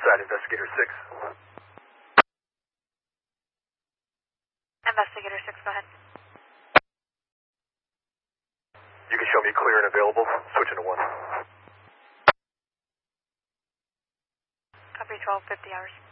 inside Investigator 6. Investigator 6, go ahead. You can show me clear and available. Switching to 1. Copy 12, 50 hours.